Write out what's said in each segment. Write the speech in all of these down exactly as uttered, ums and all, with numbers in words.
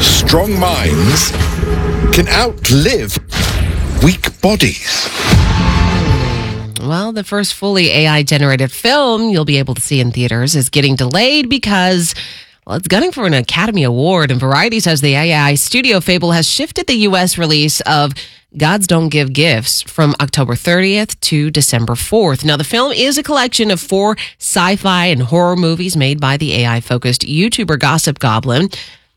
strong minds can outlive weak bodies. Well, the first fully A I-generated film you'll be able to see in theaters is getting delayed because, well, it's gunning for an Academy Award. And Variety says the A I studio Fable has shifted the U S release of Gods Don't Give Gifts from October thirtieth to December fourth. Now, the film is a collection of four sci-fi and horror movies made by the A I-focused YouTuber Gossip Goblin.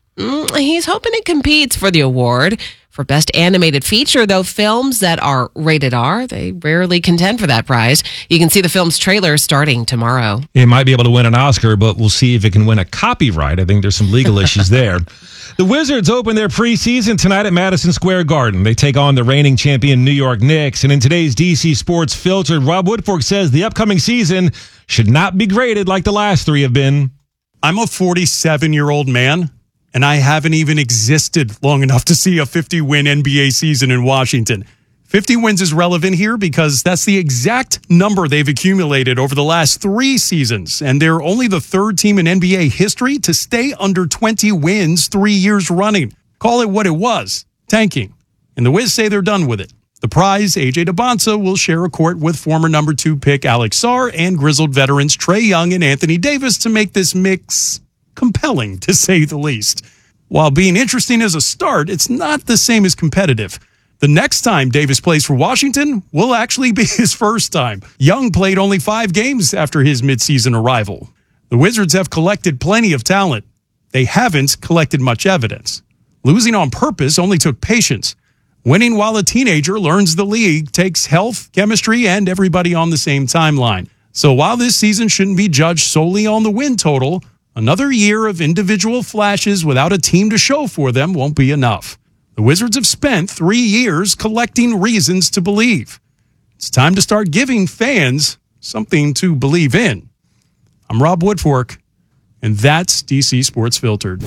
Mm, he's hoping it competes for the award. For Best Animated Feature, though, films that are rated R, they rarely contend for that prize. You can see the film's trailer starting tomorrow. It might be able to win an Oscar, but we'll see if it can win a copyright. I think there's some legal issues there. The Wizards open their preseason tonight at Madison Square Garden. They take on the reigning champion New York Knicks. And in today's D C Sports Filtered, Rob Woodfork says the upcoming season should not be graded like the last three have been. I'm a forty-seven-year-old man, and I haven't even existed long enough to see a fifty-win N B A season in Washington. fifty wins is relevant here because that's the exact number they've accumulated over the last three seasons, and they're only the third team in N B A history to stay under twenty wins three years running. Call it what it was, tanking. And the Wiz say they're done with it. The prize, A J DeBonsa, will share a court with former number two pick Alex Sarr and grizzled veterans Trae Young and Anthony Davis to make this mix compelling, to say the least. While being interesting as a start, it's not the same as competitive. The next time Davis plays for Washington will actually be his first time. Young played only five games after his midseason arrival. The Wizards have collected plenty of talent. They haven't collected much evidence. Losing on purpose only took patience. Winning while a teenager learns the league takes health, chemistry, and everybody on the same timeline. So while this season shouldn't be judged solely on the win total, another year of individual flashes without a team to show for them won't be enough. The Wizards have spent three years collecting reasons to believe. It's time to start giving fans something to believe in. I'm Rob Woodfork, and that's D C Sports Filtered.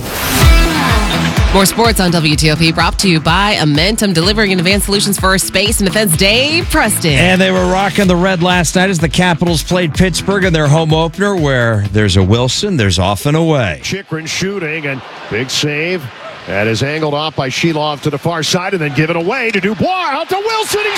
More sports on W T O P, brought to you by Amentum, delivering advanced solutions for space and defense. Dave Preston. And they were rocking the red last night as the Capitals played Pittsburgh in their home opener, where there's a Wilson, there's off and away. Chychrun shooting, and big save. That is angled off by Sheilov to the far side and then given away to Dubois. Out to Wilson. He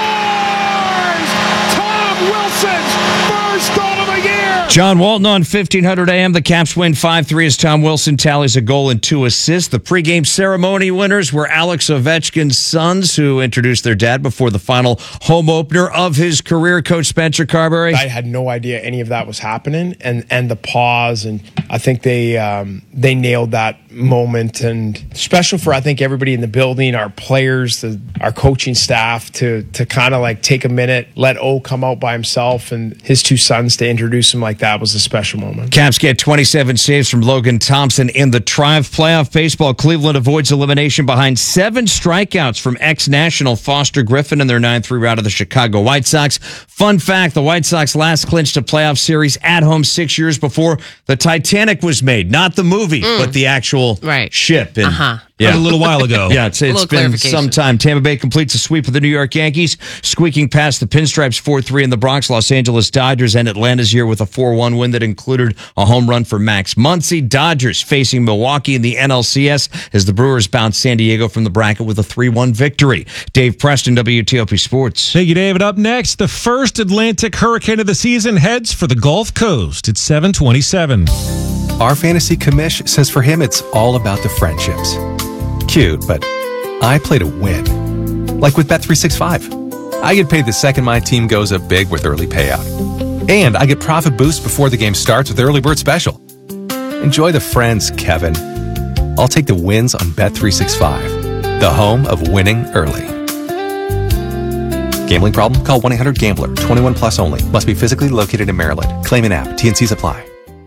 scores! Tom Wilson's first goal of the year. John Walton on fifteen hundred A M. The Caps win five three as Tom Wilson tallies a goal and two assists. The pregame ceremony winners were Alex Ovechkin's sons, who introduced their dad before the final home opener of his career. Coach Spencer Carberry. I had no idea any of that was happening, and, and the pause, and I think they um, they nailed that moment, and special for I think everybody in the building, our players, the, our coaching staff, to to kind of like take a minute, let O come out by himself and his two sons to introduce him like that was a special moment. Caps get twenty-seven saves from Logan Thompson in the Triumph playoff. Baseball, Cleveland avoids elimination behind seven strikeouts from ex-national Foster Griffin in their nine three rout of the Chicago White Sox. Fun fact, the White Sox last clinched a playoff series at home six years before the Titanic was made. Not the movie, mm. but the actual right. ship. And, uh-huh. Yeah. A little while ago. Yeah, it's, it's been some time. Tampa Bay completes a sweep of the New York Yankees, squeaking past the Pinstripes four three in the Bronx. Los Angeles Dodgers end Atlanta's year with a four one win that included a home run for Max Muncy. Dodgers facing Milwaukee in the N L C S as the Brewers bounce San Diego from the bracket with a three one victory. Dave Preston, W T O P Sports. Thank you, David. Up next, the first Atlantic hurricane of the season heads for the Gulf Coast. It's seven twenty-seven. Our fantasy commish says for him it's all about the friendships. Cute, but I play to win. Like with Bet three sixty-five. I get paid the second my team goes up big with early payout. And I get profit boost before the game starts with Early Bird Special. Enjoy the friends, Kevin. I'll take the wins on Bet three sixty-five, the home of winning early. Gambling problem? Call one eight hundred gambler. twenty-one plus only. Must be physically located in Maryland. Claim an app. T and C's apply.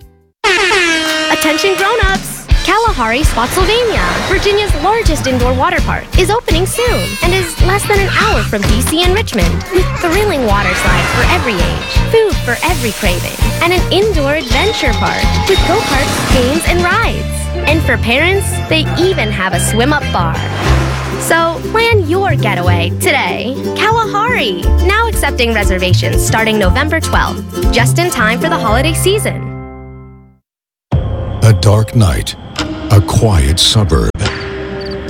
Attention grown-ups! Kalahari Spotsylvania, Virginia's largest indoor water park, is opening soon and is less than an hour from D C and Richmond, with thrilling water slides for every age, food for every craving, and an indoor adventure park with go-karts, games, and rides. And for parents, they even have a swim-up bar. So plan your getaway today. Kalahari, now accepting reservations starting November twelfth, just in time for the holiday season. A dark night, a quiet suburb,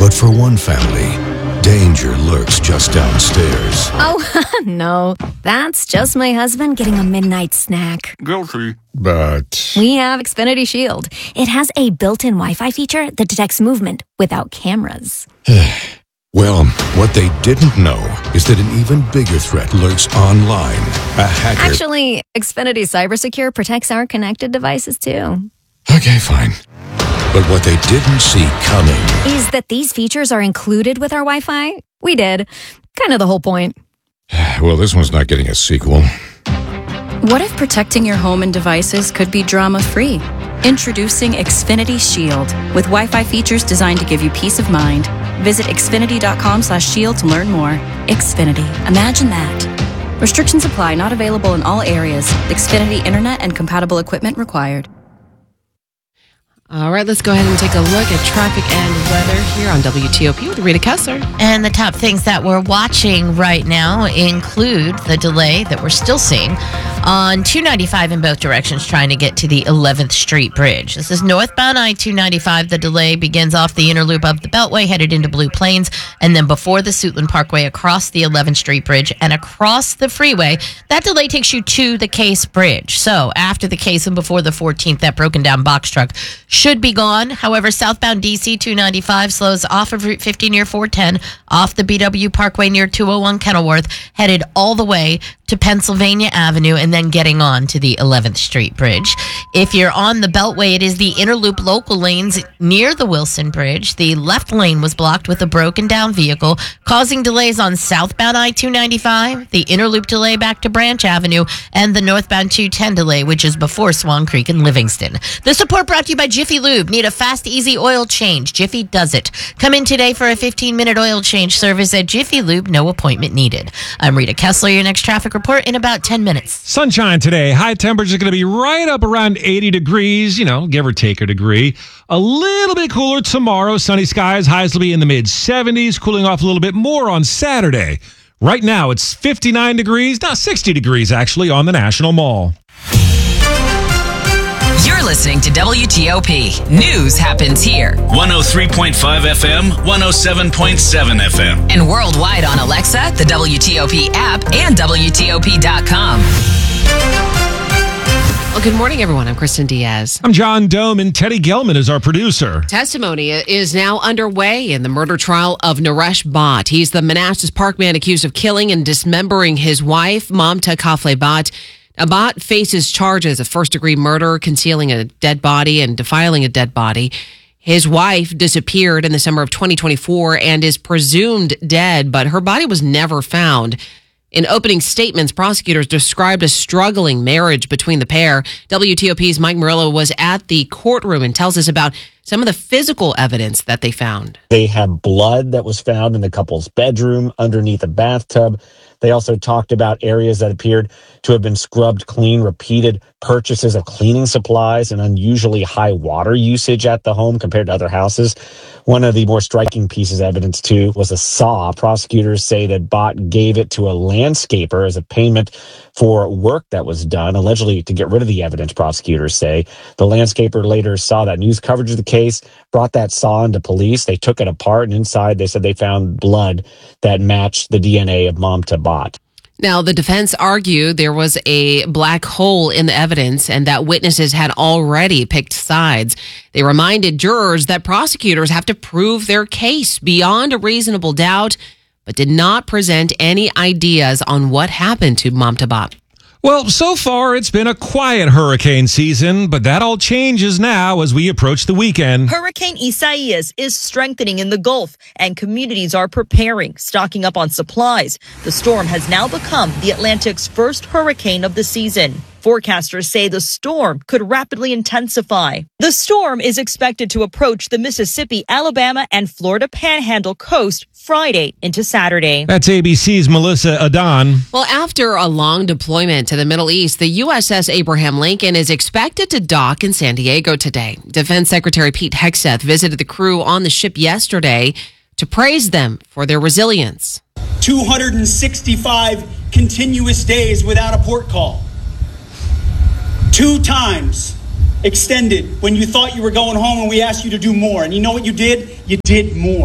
But for one family, danger lurks just downstairs. Oh, no. That's just my husband getting a midnight snack. Guilty. But We have Xfinity Shield. It has a built-in Wi-Fi feature that detects movement without cameras. well, what they didn't know is that an even bigger threat lurks online. A hacker. Actually, Xfinity CyberSecure protects our connected devices, too. Okay, fine. But what they didn't see coming Is that these features are included with our Wi-Fi? We did. Kind of the whole point. Well, this one's not getting a sequel. What if protecting your home and devices could be drama-free? Introducing Xfinity Shield with Wi-Fi features designed to give you peace of mind. Visit xfinity.com slash shield to learn more. Xfinity. Imagine that. Restrictions apply. Not available in all areas. Xfinity Internet and compatible equipment required. All right, let's go ahead and take a look at traffic and weather here on W T O P with Rita Kessler. And the top things that we're watching right now include the delay that we're still seeing on two ninety-five in both directions trying to get to the eleventh Street Bridge. This is northbound I two ninety-five. The delay begins off the inner loop of the Beltway headed into Blue Plains and then before the Suitland Parkway across the eleventh Street Bridge and across the freeway. That delay takes you to the Case Bridge. So after the Case and before the fourteenth, that broken down box truck should be gone. However, southbound D C two ninety-five slows off of Route fifty near four ten, off the B W Parkway near two oh one Kenilworth, headed all the way to Pennsylvania Avenue and then getting on to the eleventh Street Bridge. If you're on the Beltway, it is the inner loop local lanes near the Wilson Bridge. The left lane was blocked with a broken down vehicle, causing delays on southbound I two ninety-five, the inner loop delay back to Branch Avenue, and the northbound two ten delay, which is before Swan Creek and Livingston. This report brought to you by Jiffy Lube. Need a fast, easy oil change? Jiffy does it. Come in today for a fifteen-minute oil change service at Jiffy Lube. No appointment needed. I'm Rita Kessler, your next traffic report in about ten minutes. Sunshine today. High temperature is going to be right up around eighty degrees, you know, give or take a degree. A little bit cooler tomorrow. Sunny skies. Highs will be in the mid seventies, cooling off a little bit more on Saturday. Right now, it's fifty-nine degrees, not sixty degrees actually, on the National Mall. You're listening to W T O P. News happens here. one oh three point five F M, one oh seven point seven F M. And worldwide on Alexa, the W T O P app, and W T O P dot com. Well, good morning, everyone. I'm Kristen Diaz. I'm John Dome, and Teddy Gelman is our producer. Testimony is now underway in the murder trial of Naresh Bhatt. He's the Manassas Park man accused of killing and dismembering his wife, Mamta Kafle Bhatt. Bhatt faces charges of first-degree murder, concealing a dead body, and defiling a dead body. His wife disappeared in the summer of twenty twenty-four and is presumed dead, but her body was never found. In opening statements, prosecutors described a struggling marriage between the pair. W T O P's Mike Murillo was at the courtroom and tells us about some of the physical evidence that they found. They had blood that was found in the couple's bedroom underneath a bathtub. They also talked about areas that appeared to have been scrubbed clean, repeated purchases of cleaning supplies, and unusually high water usage at the home compared to other houses. One of the more striking pieces of evidence, too, was a saw. Prosecutors say that Bhatt gave it to a landscaper as a payment for work that was done, allegedly to get rid of the evidence, prosecutors say. The landscaper later saw that news coverage of the case, brought that saw into police. They took it apart, and inside they said they found blood that matched the D N A of Mamta Bhatt. Now, the defense argued there was a black hole in the evidence and that witnesses had already picked sides. They reminded jurors that prosecutors have to prove their case beyond a reasonable doubt, but did not present any ideas on what happened to Mamta Bhatt. Well, so far it's been a quiet hurricane season, but that all changes now as we approach the weekend. Hurricane Isaias is strengthening in the Gulf, and communities are preparing, stocking up on supplies. The storm has now become the Atlantic's first hurricane of the season. Forecasters say the storm could rapidly intensify. The storm is expected to approach the Mississippi, Alabama, and Florida Panhandle coast Friday into Saturday. That's A B C's Melissa Adan. Well, after a long deployment to the Middle East, the U S S Abraham Lincoln is expected to dock in San Diego today. Defense Secretary Pete Hegseth visited the crew on the ship yesterday to praise them for their resilience. two hundred sixty-five continuous days without a port call. Two times extended when you thought you were going home and we asked you to do more. And you know what you did? You did more.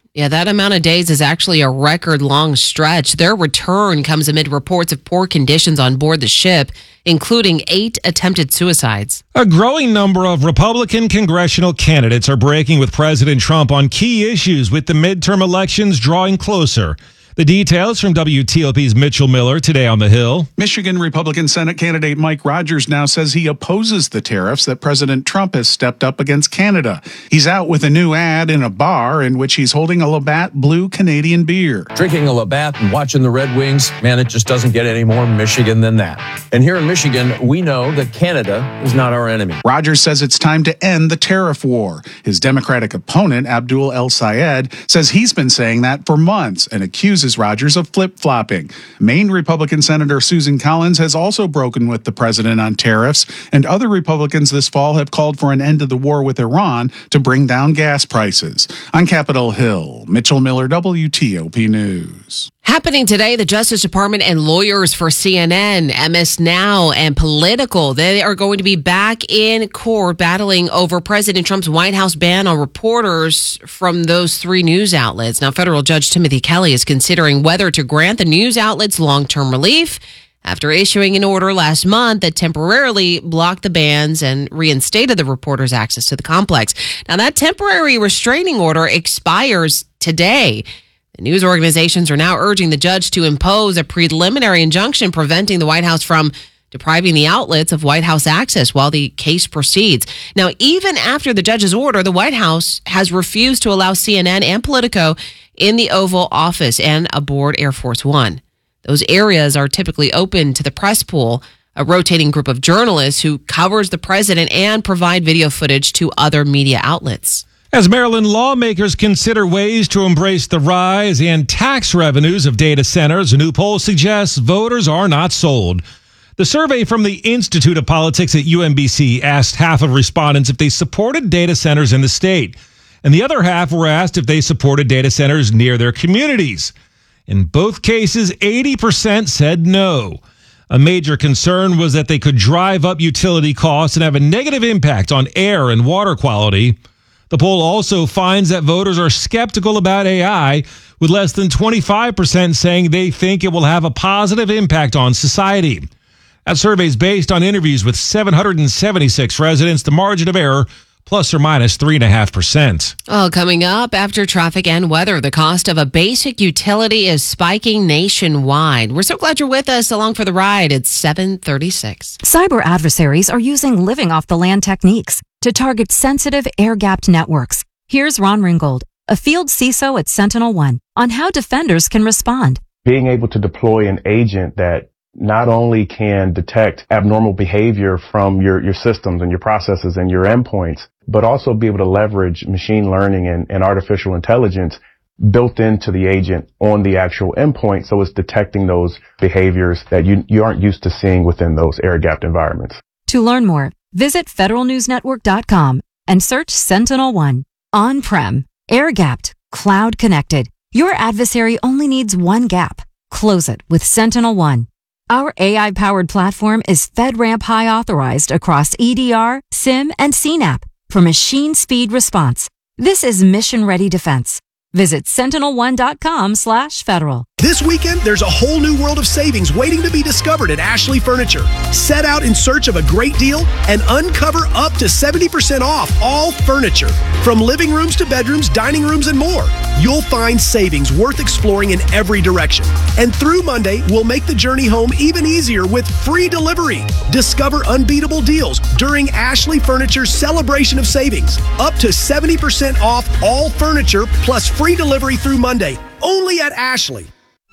Yeah, that amount of days is actually a record long stretch. Their return comes amid reports of poor conditions on board the ship, including eight attempted suicides. A growing number of Republican congressional candidates are breaking with President Trump on key issues with the midterm elections drawing closer. The details from W T O P's Mitchell Miller today on the Hill. Michigan Republican Senate candidate Mike Rogers now says he opposes the tariffs that President Trump has stepped up against Canada. He's out with a new ad in a bar in which he's holding a Labatt Blue Canadian beer. Drinking a Labatt and watching the Red Wings, man, it just doesn't get any more Michigan than that. And here in Michigan, we know that Canada is not our enemy. Rogers says it's time to end the tariff war. His Democratic opponent, Abdul El Sayed, says he's been saying that for months and accuses Rogers of flip-flopping. Maine Republican Senator Susan Collins has also broken with the president on tariffs, and other Republicans this fall have called for an end to the war with Iran to bring down gas prices. On Capitol Hill, Mitchell Miller, W T O P News. Happening today, the Justice Department and lawyers for C N N, M S Now, and Political, they are going to be back in court battling over President Trump's White House ban on reporters from those three news outlets. Now, federal judge Timothy Kelly is considering whether to grant the news outlets long-term relief after issuing an order last month that temporarily blocked the bans and reinstated the reporters' access to the complex. Now, that temporary restraining order expires today. The news organizations are now urging the judge to impose a preliminary injunction preventing the White House from depriving the outlets of White House access while the case proceeds. Now, even after the judge's order, the White House has refused to allow C N N and Politico in the Oval Office and aboard Air Force One. Those areas are typically open to the press pool, a rotating group of journalists who covers the president and provide video footage to other media outlets. As Maryland lawmakers consider ways to embrace the rise in tax revenues of data centers, a new poll suggests voters are not sold. The survey from the Institute of Politics at U M B C asked half of respondents if they supported data centers in the state, and the other half were asked if they supported data centers near their communities. In both cases, eighty percent said no. A major concern was that they could drive up utility costs and have a negative impact on air and water quality. The poll also finds that voters are skeptical about A I, with less than twenty-five percent saying they think it will have a positive impact on society. That survey is based on interviews with seven hundred seventy-six residents. The margin of error, plus or minus three point five percent. Oh, coming up after traffic and weather, the cost of a basic utility is spiking nationwide. We're so glad you're with us along for the ride. It's seven thirty-six. Cyber adversaries are using living off the land techniques to target sensitive air-gapped networks. Here's Ron Ringgold, a field C I S O at Sentinel One, on how defenders can respond. Being able to deploy an agent that not only can detect abnormal behavior from your, your systems and your processes and your endpoints, but also be able to leverage machine learning and, and artificial intelligence built into the agent on the actual endpoint, so it's detecting those behaviors that you, you aren't used to seeing within those air-gapped environments. To learn more, visit federal news network dot com and search Sentinel One. On-prem, air-gapped, cloud-connected. Your adversary only needs one gap. Close it with Sentinel One. Our A I-powered platform is FedRAMP High authorized across E D R, SIM, and C NAP for machine speed response. This is mission-ready defense. Visit sentinel one dot com slash federal. This weekend, there's a whole new world of savings waiting to be discovered at Ashley Furniture. Set out in search of a great deal and uncover up to seventy percent off all furniture. From living rooms to bedrooms, dining rooms, and more. You'll find savings worth exploring in every direction. And through Monday, we'll make the journey home even easier with free delivery. Discover unbeatable deals during Ashley Furniture's celebration of savings. Up to seventy percent off all furniture plus free delivery through Monday. Only at Ashley.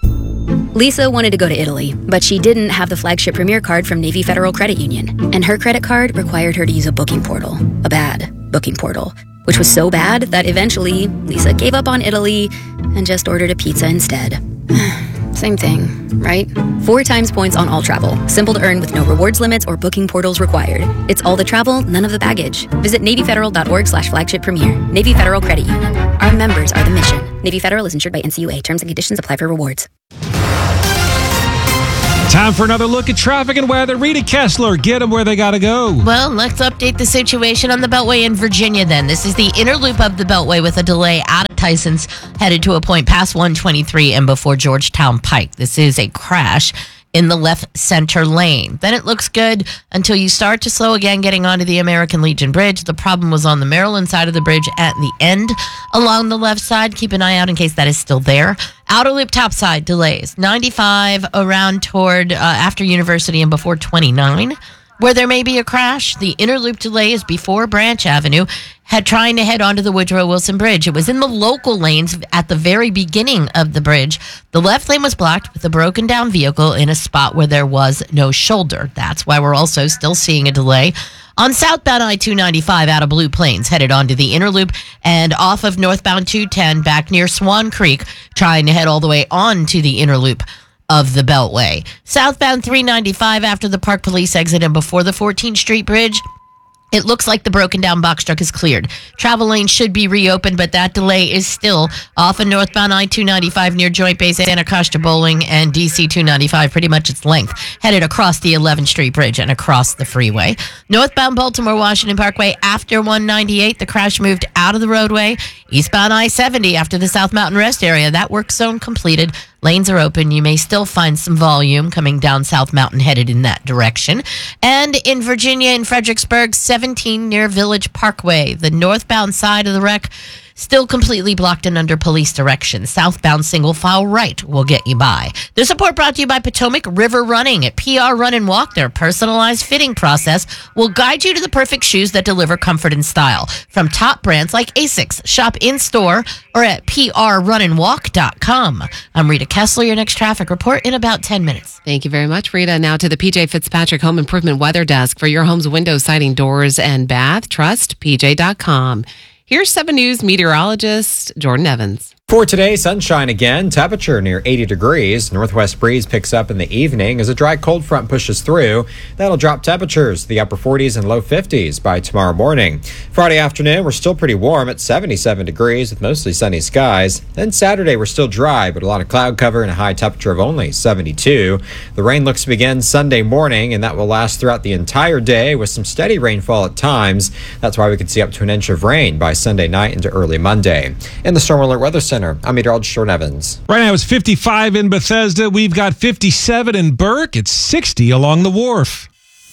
Lisa wanted to go to Italy, but she didn't have the flagship Premier card from Navy Federal Credit Union. And her credit card required her to use a booking portal. A bad booking portal. Which was so bad that eventually Lisa gave up on Italy and just ordered a pizza instead. Same thing, right? Four times points on all travel. Simple to earn with no rewards limits or booking portals required. It's all the travel, none of the baggage. Visit navy federal dot org slash flagship premier. Navy Federal Credit Union. Our members are the mission. Navy Federal is insured by N C U A. Terms and conditions apply for rewards. Time for another look at traffic and weather. Rita Kessler, get them where they got to go. Well, let's update the situation on the Beltway in Virginia then. This is the inner loop of the Beltway with a delay out of Tyson's, headed to a point past one twenty-three and before Georgetown Pike. This is a crash in the left center lane. Then it looks good until you start to slow again getting onto the American Legion Bridge. The problem was on the Maryland side of the bridge at the end along the left side. Keep an eye out in case that is still there. Outer loop topside delays. ninety-five around toward uh, after University and before twenty-nine, where there may be a crash. The inner loop delay is before Branch Avenue, had trying to head onto the Woodrow Wilson Bridge. It was in the local lanes at the very beginning of the bridge. The left lane was blocked with a broken down vehicle in a spot where there was no shoulder. That's why we're also still seeing a delay on southbound I two ninety-five out of Blue Plains, headed onto the inner loop and off of northbound two ten back near Swan Creek, trying to head all the way on to the inner loop of the Beltway. Southbound three ninety-five after the Park Police exit and before the fourteenth Street Bridge. It looks like the broken down box truck is cleared. Travel lanes should be reopened, but that delay is still off of northbound I two ninety-five near Joint Base Anacostia Bowling and D C two ninety-five, pretty much its length, headed across the eleventh Street Bridge and across the freeway. Northbound Baltimore Washington Parkway after one ninety-eight, the crash moved out of the roadway. Eastbound I seventy after the South Mountain Rest area, that work zone completed. Lanes are open. You may still find some volume coming down South Mountain headed in that direction. And in Virginia, in Fredericksburg, seventeen near Village Parkway, the northbound side of the wreck still completely blocked and under police direction. Southbound single file right will get you by. The support brought to you by Potomac River Running. At P R Run and Walk, their personalized fitting process will guide you to the perfect shoes that deliver comfort and style. From top brands like Asics, shop in-store or at P R run and walk dot com. I'm Rita Kessler, your next traffic report in about ten minutes. Thank you very much, Rita. Now to the P J Fitzpatrick Home Improvement Weather Desk for your home's window, siding, doors, and bath. Trust P J dot com. Here's seven News meteorologist Jordan Evans. For today, sunshine again, temperature near eighty degrees. Northwest breeze picks up in the evening as a dry cold front pushes through. That'll drop temperatures to the upper forties and low fifties by tomorrow morning. Friday afternoon, we're still pretty warm at seventy-seven degrees with mostly sunny skies. Then Saturday, we're still dry, but a lot of cloud cover and a high temperature of only seventy-two. The rain looks to begin Sunday morning, and that will last throughout the entire day with some steady rainfall at times. That's why we could see up to an inch of rain by Sunday night into early Monday. In the Storm Alert Weather Center, I'm meteorologist Jordan Evans. Right now it's fifty-five in Bethesda. We've got fifty-seven in Burke. It's sixty along the wharf.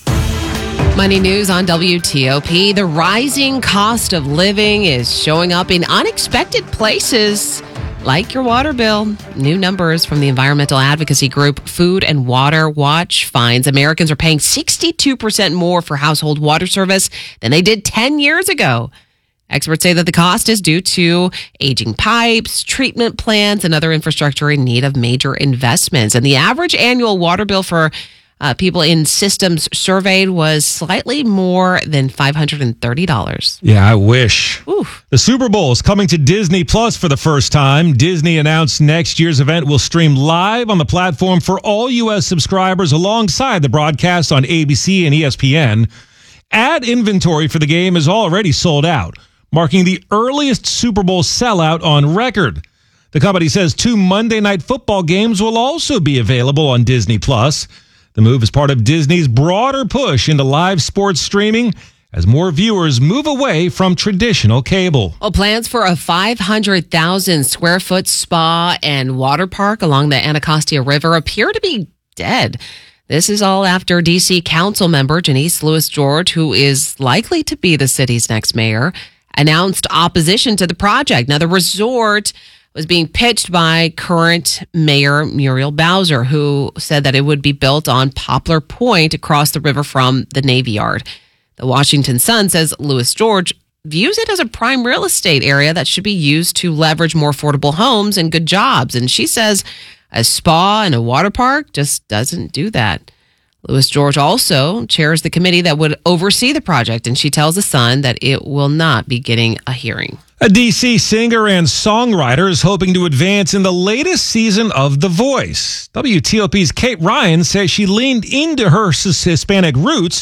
Money news on W T O P. The rising cost of living is showing up in unexpected places, like your water bill. New numbers from the environmental advocacy group Food and Water Watch finds Americans are paying sixty-two percent more for household water service than they did ten years ago. Experts say that the cost is due to aging pipes, treatment plants, and other infrastructure in need of major investments. And the average annual water bill for uh, people in systems surveyed was slightly more than five hundred thirty dollars. Yeah, I wish. Oof. The Super Bowl is coming to Disney Plus for the first time. Disney announced next year's event will stream live on the platform for all U S subscribers alongside the broadcast on A B C and E S P N. Ad inventory for the game is already sold out, marking the earliest Super Bowl sellout on record. The company says two Monday Night Football games will also be available on Disney Plus. The move is part of Disney's broader push into live sports streaming as more viewers move away from traditional cable. Well, plans for a five hundred thousand square foot spa and water park along the Anacostia River appear to be dead. This is all after D C Council member Janice Lewis George, who is likely to be the city's next mayor, announced opposition to the project. Now, the resort was being pitched by current Mayor Muriel Bowser, who said that it would be built on Poplar Point across the river from the Navy Yard. The Washington Sun says Lewis George views it as a prime real estate area that should be used to leverage more affordable homes and good jobs. And she says a spa and a water park just doesn't do that. Lewis George also chairs the committee that would oversee the project, and she tells The Sun that it will not be getting a hearing. A D C singer and songwriter is hoping to advance in the latest season of The Voice. W T O P's Kate Ryan says she leaned into her Hispanic roots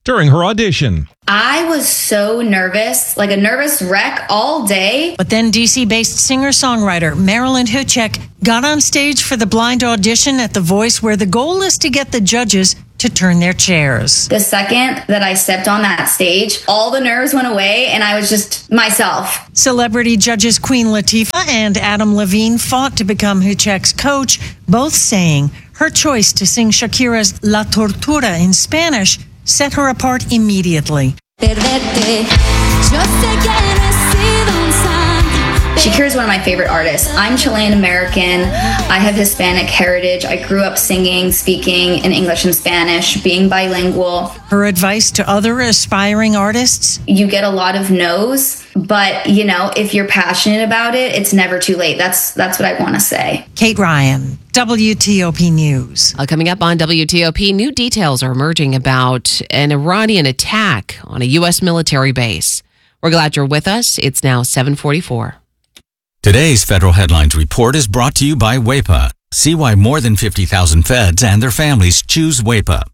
during her audition. I was so nervous, like a nervous wreck all day. But then D C-based singer-songwriter Marilyn Huchek got on stage for the blind audition at The Voice, where the goal is to get the judges to turn their chairs. The second that I stepped on that stage, all the nerves went away and I was just myself. Celebrity judges Queen Latifah and Adam Levine fought to become Huchek's coach, both saying her choice to sing Shakira's La Tortura in Spanish set her apart immediately. Shakira is one of my favorite artists. I'm Chilean American. I have Hispanic heritage. I grew up singing, speaking in English and Spanish, being bilingual. Her advice to other aspiring artists? You get a lot of no's, but you know, if you're passionate about it, it's never too late. That's that's what I want to say. Kate Ryan, W T O P News. Uh, coming up on W T O P, new details are emerging about an Iranian attack on a U S military base. We're glad you're with us. It's now seven forty-four. Today's Federal Headlines Report is brought to you by W A P A. See why more than fifty thousand feds and their families choose W A P A.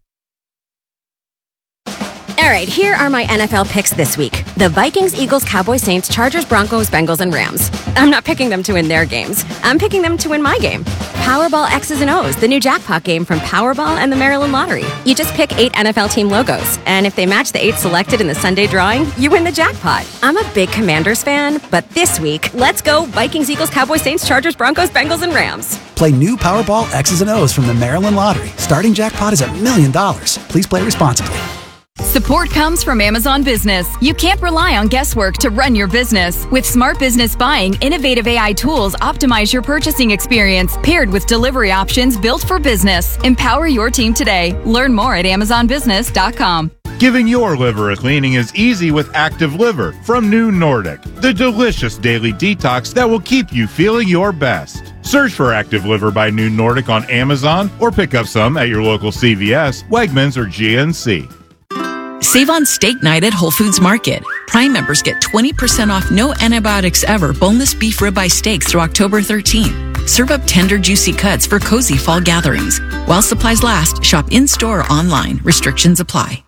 All right, here are my N F L picks this week. The Vikings, Eagles, Cowboys, Saints, Chargers, Broncos, Bengals, and Rams. I'm not picking them to win their games. I'm picking them to win my game. Powerball X's and O's, the new jackpot game from Powerball and the Maryland Lottery. You just pick eight N F L team logos, and if they match the eight selected in the Sunday drawing, you win the jackpot. I'm a big Commanders fan, but this week, let's go Vikings, Eagles, Cowboys, Saints, Chargers, Broncos, Bengals, and Rams. Play new Powerball X's and O's from the Maryland Lottery. Starting jackpot is a million dollars. Please play responsibly. Support comes from Amazon Business. You can't rely on guesswork to run your business. With Smart Business Buying, innovative A I tools optimize your purchasing experience, paired with delivery options built for business. Empower your team today. Learn more at amazon business dot com. Giving your liver a cleaning is easy with Active Liver from New Nordic, the delicious daily detox that will keep you feeling your best. Search for Active Liver by New Nordic on Amazon or pick up some at your local C V S, Wegmans, or G N C. Save on steak night at Whole Foods Market. Prime members get twenty percent off no antibiotics ever boneless beef ribeye steaks through October thirteenth. Serve up tender, juicy cuts for cozy fall gatherings. While supplies last, shop in-store or online. Restrictions apply.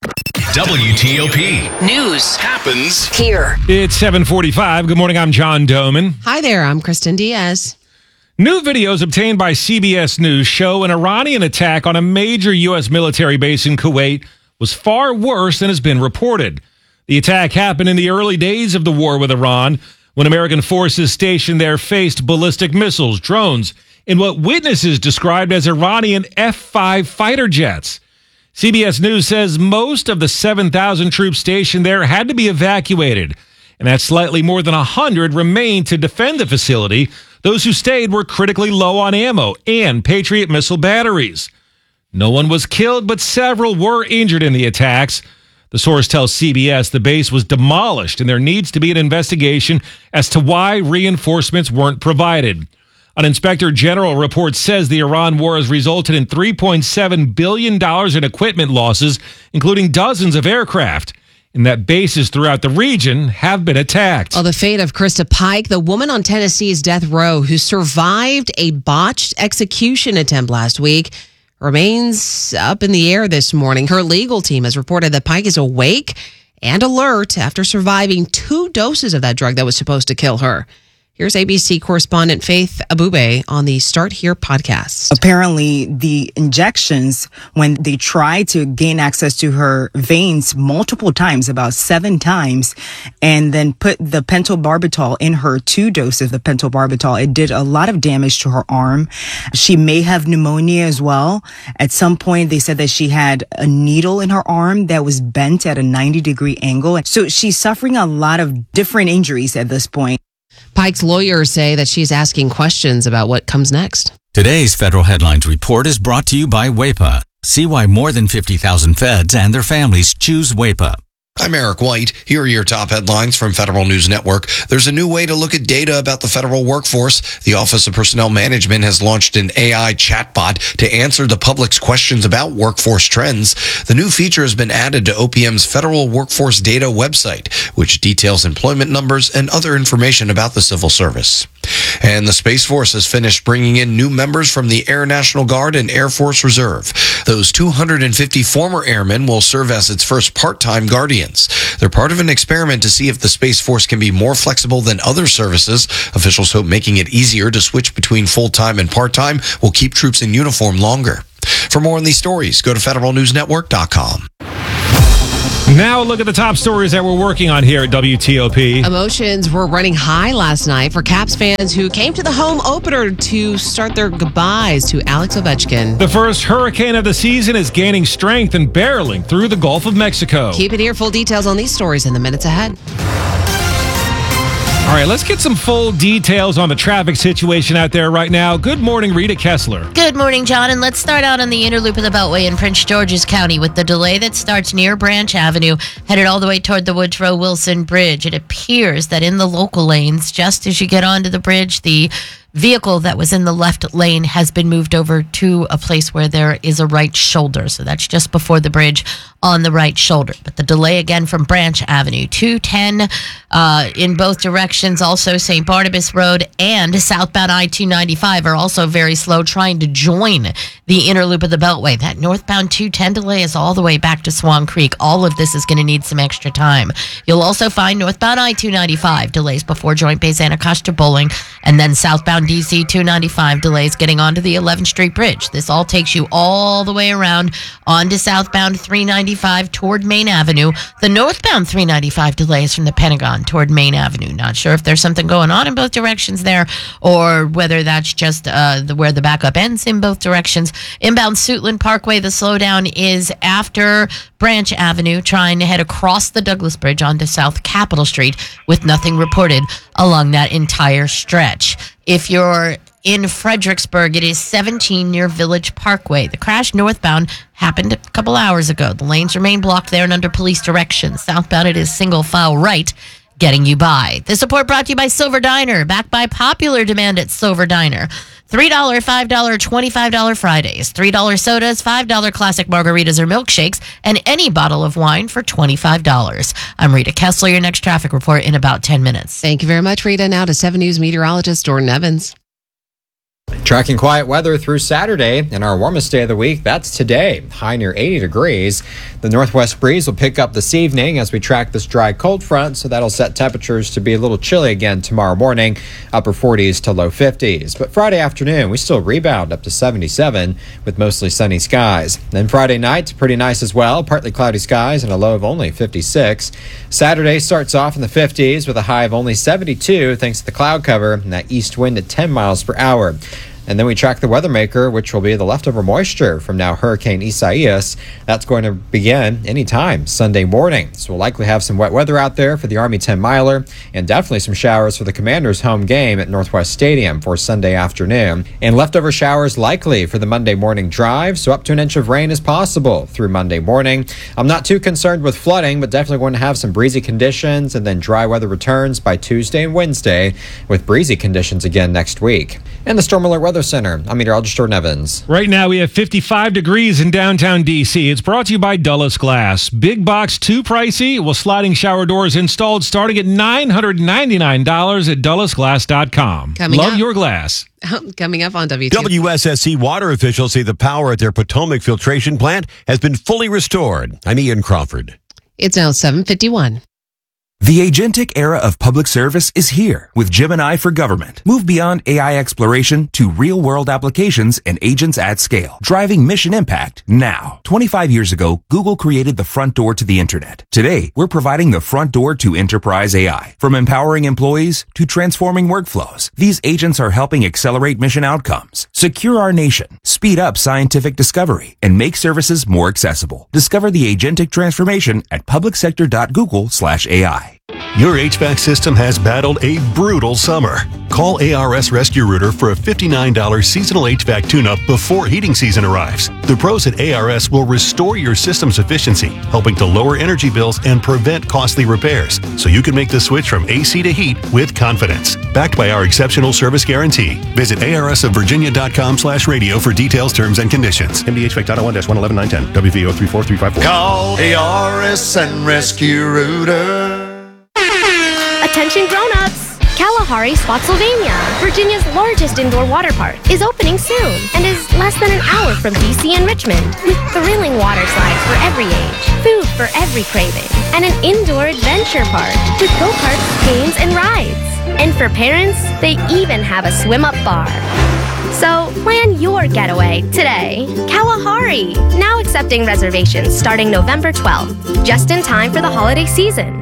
W T O P News happens here. It's seven forty-five. Good morning. I'm John Doman. Hi there. I'm Kristen Diaz. New videos obtained by C B S News show an Iranian attack on a major U S military base in Kuwait was far worse than has been reported. The attack happened in the early days of the war with Iran, when American forces stationed there faced ballistic missiles, drones, and what witnesses described as Iranian F five fighter jets. C B S News says most of the seven thousand troops stationed there had to be evacuated, and that slightly more than one hundred remained to defend the facility. Those who stayed were critically low on ammo and Patriot missile batteries. No one was killed, but several were injured in the attacks. The source tells C B S the base was demolished and there needs to be an investigation as to why reinforcements weren't provided. An inspector general report says the Iran war has resulted in three point seven billion dollars in equipment losses, including dozens of aircraft, and that bases throughout the region have been attacked. Well, the fate of Krista Pike, the woman on Tennessee's death row who survived a botched execution attempt last week, remains up in the air this morning. Her legal team has reported that Pike is awake and alert after surviving two doses of that drug that was supposed to kill her. Here's A B C correspondent Faith Abube on the Start Here podcast. Apparently, the injections, when they tried to gain access to her veins multiple times, about seven times, and then put the pentobarbital in her, two doses of the pentobarbital, it did a lot of damage to her arm. She may have pneumonia as well. At some point, they said that she had a needle in her arm that was bent at a ninety degree angle. So she's suffering a lot of different injuries at this point. Pike's lawyers say that she's asking questions about what comes next. Today's Federal Headlines Report is brought to you by W A P A. See why more than fifty thousand feds and their families choose W A P A. I'm Eric White. Here are your top headlines from Federal News Network. There's a new way to look at data about the federal workforce. The Office of Personnel Management has launched an A I chatbot to answer the public's questions about workforce trends. The new feature has been added to O P M's Federal Workforce Data website, which details employment numbers and other information about the civil service. And the Space Force has finished bringing in new members from the Air National Guard and Air Force Reserve. Those two hundred fifty former airmen will serve as its first part-time guardians. They're part of an experiment to see if the Space Force can be more flexible than other services. Officials hope making it easier to switch between full-time and part-time will keep troops in uniform longer. For more on these stories, go to federal news network dot com. Now look at the top stories that we're working on here at W T O P. Emotions were running high last night for Caps fans who came to the home opener to start their goodbyes to Alex Ovechkin. The first hurricane of the season is gaining strength and barreling through the Gulf of Mexico. Keep it here. Full details on these stories in the minutes ahead. All right, let's get some full details on the traffic situation out there right now. Good morning, Rita Kessler. Good morning, John. And let's start out on the inner loop of the Beltway in Prince George's County with the delay that starts near Branch Avenue, headed all the way toward the Woodrow Wilson Bridge. It appears that in the local lanes, just as you get onto the bridge, the vehicle that was in the left lane has been moved over to a place where there is a right shoulder. So that's just before the bridge on the right shoulder. But the delay again from Branch Avenue, two ten uh, in both directions. Also Saint Barnabas Road and southbound I two ninety-five are also very slow trying to join the inner loop of the Beltway. That northbound two ten delay is all the way back to Swan Creek. All of this is going to need some extra time. You'll also find northbound I two ninety-five delays before Joint Base Anacostia Bowling, and then southbound D C two ninety-five delays getting onto the eleventh Street Bridge. This all takes you all the way around onto southbound three ninety-five toward Main Avenue. The northbound three ninety-five delays from the Pentagon toward Main Avenue. Not sure if there's something going on in both directions there or whether that's just uh, the, where the backup ends in both directions. Inbound Suitland Parkway, the slowdown is after Branch Avenue, trying to head across the Douglas Bridge onto South Capitol Street with nothing reported along that entire stretch. If you're in Fredericksburg, it is seventeen near Village Parkway. The crash northbound happened a couple hours ago. The lanes remain blocked there and under police direction. Southbound, it is single file right, getting you by. This report brought to you by Silver Diner, backed by popular demand at Silver Diner. three dollars, five dollars, twenty-five dollars Fridays, three dollars sodas, five dollars classic margaritas or milkshakes, and any bottle of wine for twenty-five dollars. I'm Rita Kessler, your next traffic report in about ten minutes. Thank you very much, Rita. Now to seven News meteorologist Jordan Evans. Tracking quiet weather through Saturday, and our warmest day of the week, that's today. High near eighty degrees. The northwest breeze will pick up this evening as we track this dry cold front, so that'll set temperatures to be a little chilly again tomorrow morning, upper forties to low fifties. But Friday afternoon, we still rebound up to seventy-seven with mostly sunny skies. Then Friday night, pretty nice as well, partly cloudy skies and a low of only fifty-six. Saturday starts off in the fifties with a high of only seventy-two thanks to the cloud cover and that east wind at ten miles per hour. And then we track the weather maker, which will be the leftover moisture from now Hurricane Isaias. That's going to begin anytime Sunday morning. So we'll likely have some wet weather out there for the Army ten miler and definitely some showers for the Commanders' home game at Northwest Stadium for Sunday afternoon. And leftover showers likely for the Monday morning drive, so up to an inch of rain is possible through Monday morning. I'm not too concerned with flooding, but definitely going to have some breezy conditions, and then dry weather returns by Tuesday and Wednesday with breezy conditions again next week. And the Storm Alert Weather Center, I'm meteorologist Jordan Evans. Right now we have fifty-five degrees in downtown D C. It's brought to you by Dulles Glass. Big box too pricey? Well, sliding shower doors installed starting at nine hundred ninety-nine dollars at dulles glass dot com. Coming Love up. your glass. Coming up on W T O P. W S S C water officials say the power at their Potomac filtration plant has been fully restored. I'm Ian Crawford. It's now seven fifty-one. The agentic era of public service is here with Gemini for Government. Move beyond A I exploration to real-world applications and agents at scale, driving mission impact now. twenty-five years ago, Google created the front door to the internet. Today, we're providing the front door to enterprise A I. From empowering employees to transforming workflows, these agents are helping accelerate mission outcomes, secure our nation, speed up scientific discovery, and make services more accessible. Discover the agentic transformation at publicsector.google slash AI. Your H V A C system has battled a brutal summer. Call A R S Rescue Rooter for a fifty-nine dollars seasonal H V A C tune-up before heating season arrives. The pros at A R S will restore your system's efficiency, helping to lower energy bills and prevent costly repairs, so you can make the switch from A C to heat with confidence. Backed by our exceptional service guarantee. Visit A R S of Virginia dot com slash radio for details, terms, and conditions. M D H V A C dot one dash one eleven nine ten. W V O three four three five four. Call A R S and Rescue Rooter. Attention grown-ups! Kalahari, Spotsylvania, Virginia's largest indoor water park, is opening soon and is less than an hour from D C and Richmond, with thrilling water slides for every age, food for every craving, and an indoor adventure park with go-karts, games, and rides. And for parents, they even have a swim-up bar. So plan your getaway today. Kalahari, now accepting reservations starting November twelfth, just in time for the holiday season.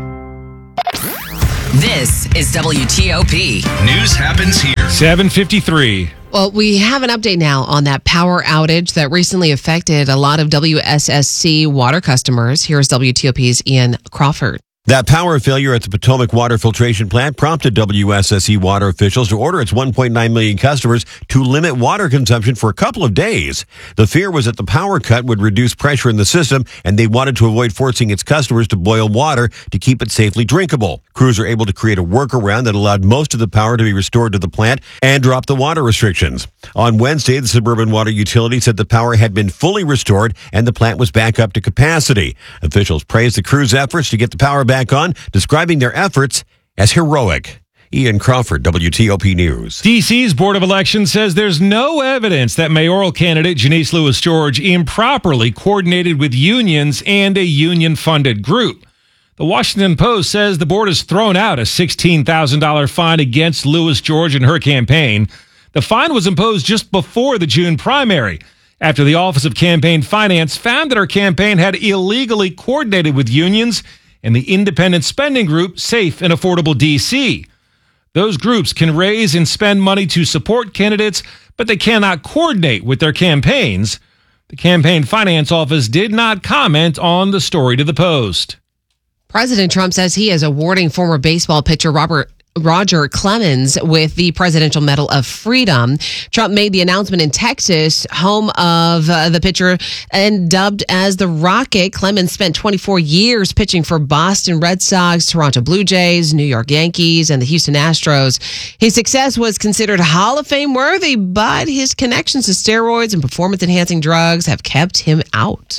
This is W T O P. News happens here. seven fifty-three. Well, we have an update now on that power outage that recently affected a lot of W S S C water customers. Here's W T O P's Ian Crawford. That power failure at the Potomac Water Filtration Plant prompted W S S C water officials to order its one point nine million customers to limit water consumption for a couple of days. The fear was that the power cut would reduce pressure in the system, and they wanted to avoid forcing its customers to boil water to keep it safely drinkable. Crews were able to create a workaround that allowed most of the power to be restored to the plant and drop the water restrictions. On Wednesday, the Suburban Water Utility said the power had been fully restored and the plant was back up to capacity. Officials praised the crew's efforts to get the power back on, describing their efforts as heroic. Ian Crawford, W T O P News. D C's Board of Elections says there's no evidence that mayoral candidate Janice Lewis George improperly coordinated with unions and a union-funded group. The Washington Post says the board has thrown out a sixteen thousand dollars fine against Lewis George and her campaign. The fine was imposed just before the June primary, after the Office of Campaign Finance found that her campaign had illegally coordinated with unions and the independent spending group Safe and Affordable D C. Those groups can raise and spend money to support candidates, but they cannot coordinate with their campaigns. The Campaign Finance Office did not comment on the story to the Post. President Trump says he is awarding former baseball pitcher Robert Roger Clemens with the Presidential Medal of Freedom. Trump made the announcement in Texas, home of uh, the pitcher and dubbed as the Rocket. Clemens spent twenty-four years pitching for Boston Red Sox, Toronto Blue Jays, New York Yankees, and the Houston Astros. His success was considered Hall of Fame worthy, but his connections to steroids and performance-enhancing drugs have kept him out.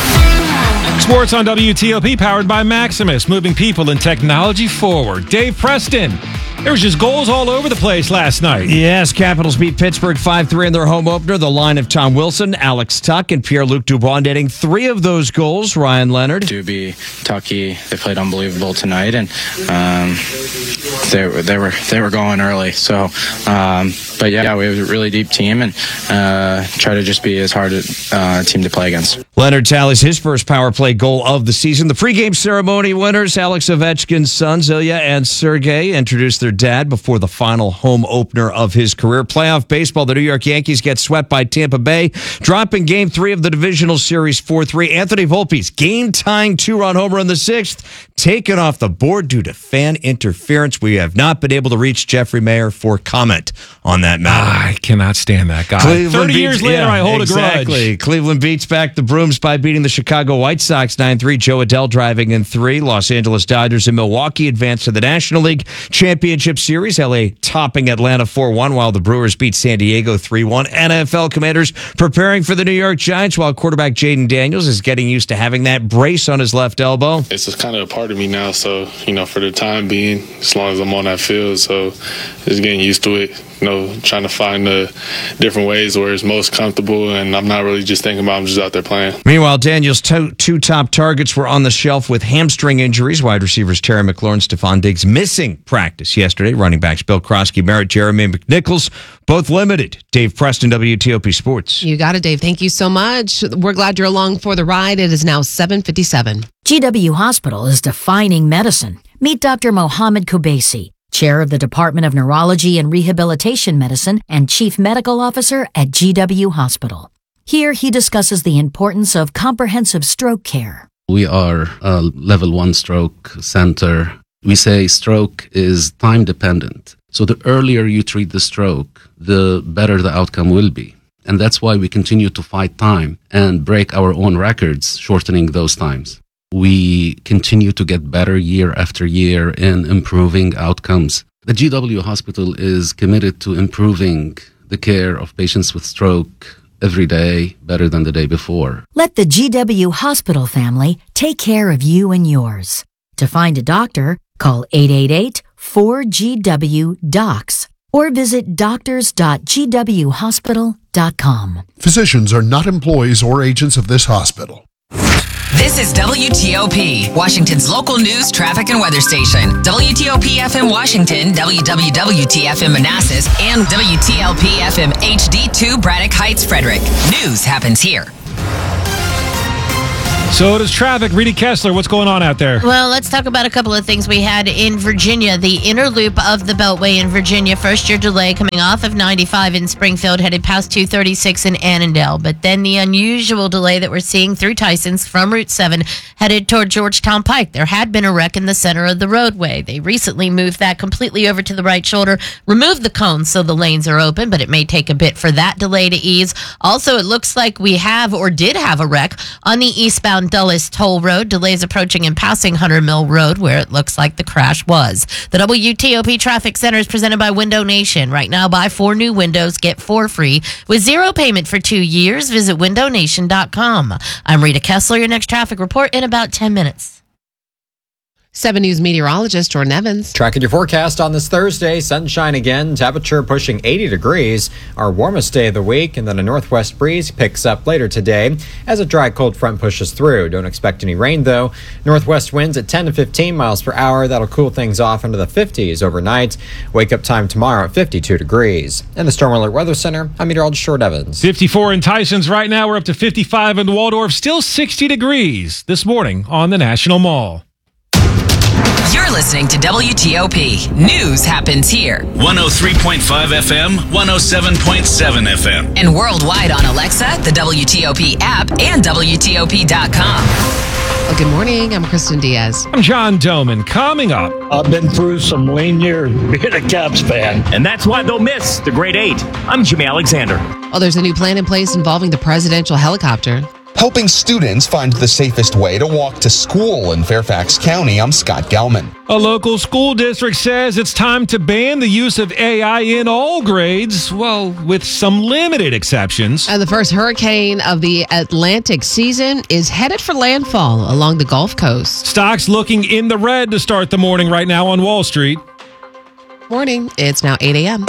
Sports on W T O P, powered by Maximus, moving people and technology forward. Dave Preston. There was just goals all over the place last night. Yes, Capitals beat Pittsburgh five three in their home opener. The line of Tom Wilson, Alex Tuck, and Pierre-Luc Dubois netting three of those goals. Ryan Leonard. Doobie, Tucky, they played unbelievable tonight, and um, they, they were they were going early. So, um, but yeah, we have a really deep team, and uh, try to just be as hard a uh, team to play against. Leonard tallies his first power play goal of the season. The pregame ceremony winners, Alex Ovechkin's sons, Ilya and Sergei, introduced their dad before the final home opener of his career. Playoff baseball, the New York Yankees get swept by Tampa Bay, dropping game three of the divisional series four three. Anthony Volpe's game-tying two-run homer in the sixth, taken off the board due to fan interference. We have not been able to reach Jeffrey Mayer for comment on that matter. I cannot stand that guy. Cleveland thirty beats, years later, yeah, I hold exactly. a grudge. Cleveland beats back the Brooms by beating the Chicago White Sox nine three. Joe Adell driving in three. Los Angeles Dodgers and Milwaukee advance to the National League Championship Series. L A topping Atlanta four one, while the Brewers beat San Diego three one. N F L Commanders preparing for the New York Giants, while quarterback Jaden Daniels is getting used to having that brace on his left elbow. It's just kind of a part of me now, so, you know, for the time being, as long as I'm on that field, so just getting used to it. You know, trying to find the different ways where it's most comfortable, and I'm not really just thinking about it, I'm just out there playing. Meanwhile, Daniel's two, two top targets were on the shelf with hamstring injuries. Wide receivers Terry McLaurin, Stephon Diggs missing practice yesterday. Running backs Bill Krosky, Merritt, Jeremy McNichols, both limited. Dave Preston, W T O P Sports. You got it, Dave. Thank you so much. We're glad you're along for the ride. It is now seven fifty-seven. G W Hospital is defining medicine. Meet Doctor Mohammed Kubaisi, Chair of the Department of Neurology and Rehabilitation Medicine and Chief Medical Officer at G W Hospital. Here he discusses the importance of comprehensive stroke care. We are a level one stroke center. We say stroke is time dependent. So the earlier you treat the stroke, the better the outcome will be. And that's why we continue to fight time and break our own records, shortening those times. We continue to get better year after year in improving outcomes. The G W Hospital is committed to improving the care of patients with stroke every day better than the day before. Let the G W Hospital family take care of you and yours. To find a doctor, call eight eight eight, four G W docs or visit doctors dot g w hospital dot com. Physicians are not employees or agents of this hospital. This is W T O P, Washington's local news, traffic, and weather station. W T O P F M Washington, W W W T F M Manassas, and W T L P F M H D two Braddock Heights, Frederick. News happens here. So does traffic. Reedy Kessler, what's going on out there? Well, let's talk about a couple of things we had in Virginia. The inner loop of the Beltway in Virginia, first year delay coming off of ninety-five in Springfield, headed past two thirty-six in Annandale. But then the unusual delay that we're seeing through Tysons from Route seven, headed toward Georgetown Pike. There had been a wreck in the center of the roadway. They recently moved that completely over to the right shoulder, removed the cones so the lanes are open, but it may take a bit for that delay to ease. Also, it looks like we have or did have a wreck on the eastbound Dulles Toll Road. Delays approaching and passing Hunter Mill Road, where it looks like the crash was. The W T O P Traffic Center is presented by Window Nation. Right now, buy four new windows, get four free with zero payment for two years. Visit window nation dot com. I'm Rita Kessler. Your next traffic report in about ten minutes. seven News meteorologist Jordan Evans. Tracking your forecast on this Thursday. Sunshine again. Temperature pushing eighty degrees. Our warmest day of the week. And then a northwest breeze picks up later today as a dry cold front pushes through. Don't expect any rain though. Northwest winds at ten to fifteen miles per hour. That'll cool things off into the fifties overnight. Wake up time tomorrow at fifty-two degrees. In the Storm Alert Weather Center, I'm meteorologist Jordan Evans. fifty-four in Tysons right now. We're up to fifty-five in the Waldorf. Still sixty degrees this morning on the National Mall. You're listening to W T O P. News happens here. one oh three point five F M, one oh seven point seven F M. And worldwide on Alexa, the W T O P app, and W T O P dot com. Well, good morning. I'm Kristen Diaz. I'm John Doman. Coming up. I've been through some lean years being a Caps fan. And that's why they'll miss the Great Eight. I'm Jimmy Alexander. Well, there's a new plan in place involving the presidential helicopter. Helping students find the safest way to walk to school in Fairfax County, I'm Scott Gelman. A local school district says it's time to ban the use of A I in all grades, well, with some limited exceptions. And the first hurricane of the Atlantic season is headed for landfall along the Gulf Coast. Stocks looking in the red to start the morning right now on Wall Street. Morning. It's now eight a.m.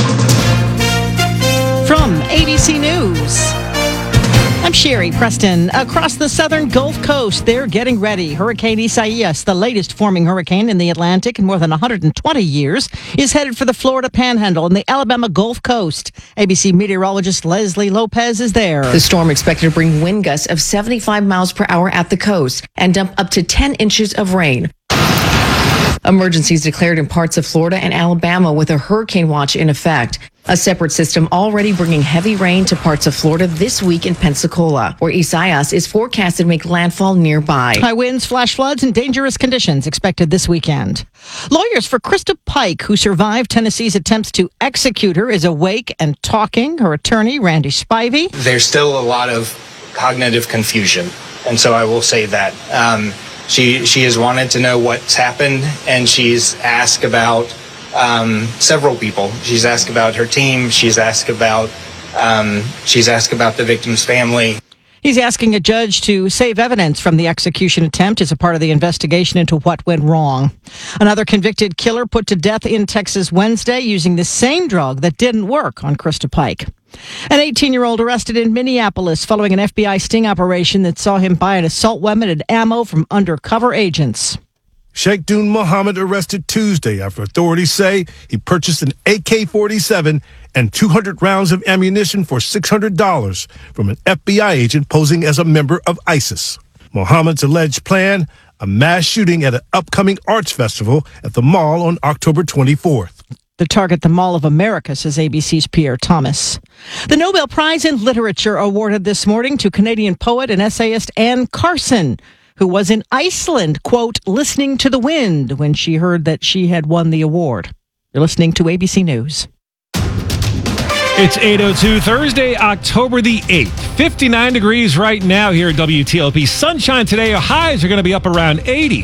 From A B C News, I'm Sherry Preston. Across the southern Gulf Coast, they're getting ready. Hurricane Isaias, the latest forming hurricane in the Atlantic in more than one hundred twenty years, is headed for the Florida Panhandle and the Alabama Gulf Coast. A B C meteorologist Leslie Lopez is there. The storm expected to bring wind gusts of seventy-five miles per hour at the coast and dump up to ten inches of rain. Emergencies declared in parts of Florida and Alabama with a hurricane watch in effect. A separate system already bringing heavy rain to parts of Florida this week in Pensacola, where Isaias is forecasted to make landfall nearby. High winds, flash floods, and dangerous conditions expected this weekend. Lawyers for Krista Pike, who survived Tennessee's attempts to execute her, is awake and talking. Her attorney, Randy Spivey. There's still a lot of cognitive confusion, and so I will say that. Um, she, she has wanted to know what's happened, and she's asked about Um, several people. She's asked about her team. She's asked about um, she's asked about the victim's family. He's asking a judge to save evidence from the execution attempt as a part of the investigation into what went wrong. Another convicted killer put to death in Texas Wednesday using the same drug that didn't work on Krista Pike. An eighteen-year-old arrested in Minneapolis following an F B I sting operation that saw him buy an assault weapon and ammo from undercover agents. Sheikh Dun Mohammed arrested Tuesday after authorities say he purchased an A K forty-seven and two hundred rounds of ammunition for six hundred dollars from an F B I agent posing as a member of ISIS. Mohammed's alleged plan, a mass shooting at an upcoming arts festival at the mall on October twenty-fourth. The target, the Mall of America, says A B C's Pierre Thomas. The Nobel Prize in Literature awarded this morning to Canadian poet and essayist Anne Carson, who was in Iceland, quote, listening to the wind when she heard that she had won the award. You're listening to A B C News. It's eight oh two, Thursday, October the eighth. fifty-nine degrees right now here at W T L P. Sunshine today. Our highs are going to be up around eighty.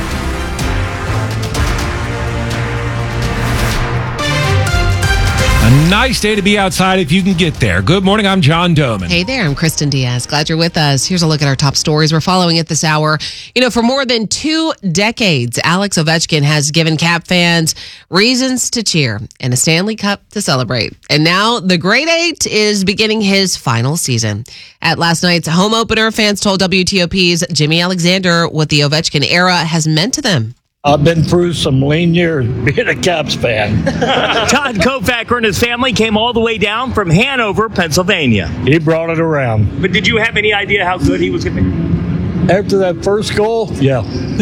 A A nice day to be outside if you can get there. Good morning, I'm John Doman. Hey there, I'm Kristen Diaz. Glad you're with us. Here's a look at our top stories. We're following it this hour. You know, for more than two decades, Alex Ovechkin has given Cap fans reasons to cheer and a Stanley Cup to celebrate. And now the Great Eight is beginning his final season. At last night's home opener, fans told W T O P's Jimmy Alexander what the Ovechkin era has meant to them. I've been through some lean years being a Caps fan. Todd Kofacker and his family came all the way down from Hanover, Pennsylvania. He brought it around. But did you have any idea how good he was going to be? After that first goal, yeah.